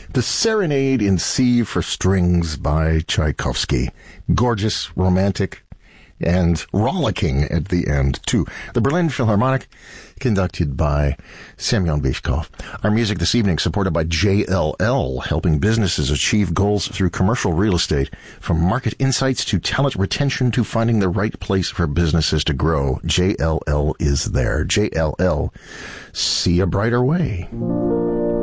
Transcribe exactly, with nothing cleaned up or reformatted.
The Serenade in C for Strings by Tchaikovsky. Gorgeous, romantic, and rollicking at the end, too. The Berlin Philharmonic, conducted by Semyon Bychkov. Our music this evening supported by J L L, helping businesses achieve goals through commercial real estate. From market insights to talent retention to finding the right place for businesses to grow, J L L is there. J L L, see a brighter way.